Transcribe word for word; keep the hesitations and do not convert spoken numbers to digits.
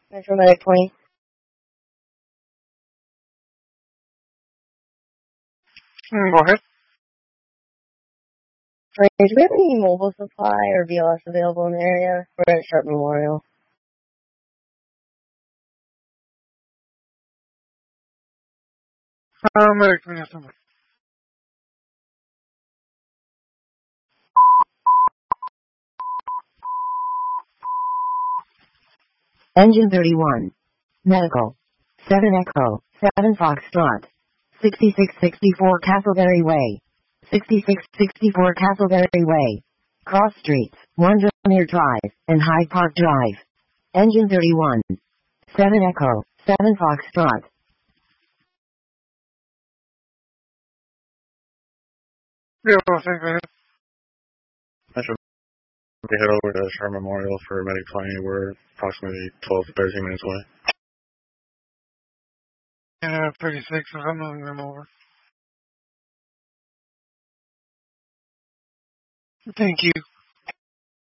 Metro Medic twenty. Mm, go ahead. Sorry, do we have any mobile supply or B L S available in the area? We're at Sharp Memorial. Uh, medic twenty, yes, number. Engine thirty-one. Medical. seven Echo. seven Foxtrot. sixty-six sixty-four Castleberry Way. sixty-six sixty-four Castleberry Way. Cross Streets, Windermere Drive, and Hyde Park Drive. Engine thirty-one. seven Echo. seven Foxtrot. Yeah, well, thank you. Metro, we head over to Sharp Memorial for Medic twenty. We're approximately twelve to thirteen minutes away. Yeah, thirty-six, so I'm moving them over. Thank you.